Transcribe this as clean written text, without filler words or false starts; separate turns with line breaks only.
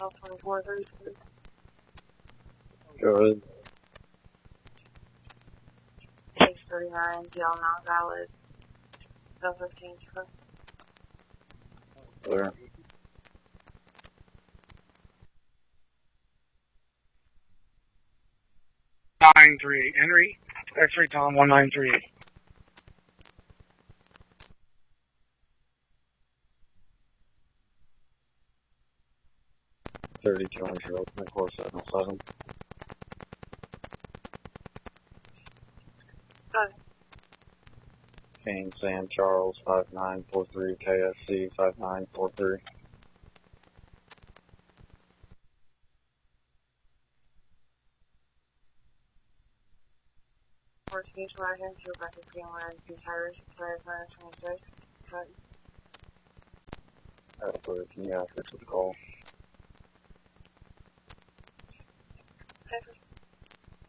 L2432.
Good.
Page 39, DL not valid. L15 trip.
Clear.
Henry, X-ray Tom 1938.
$32 open at 477.
Good.
Kane San Charles 5943 KSC 5943.
Stage wagon, 2 buckets being wearing 2 tires, tires minus 26. Good.
Can you ask her to the call?
Okay.